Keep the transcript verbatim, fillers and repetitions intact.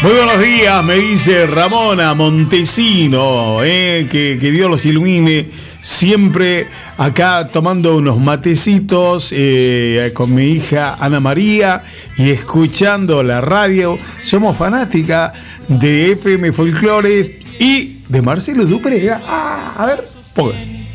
Muy buenos días, me dice Ramona Montesino, eh, que, que Dios los ilumine. Siempre acá tomando unos matecitos eh, con mi hija Ana María y escuchando la radio. Somos fanática de F M Folclore y de Marcelo Dupré. Ah, a ver, ponga.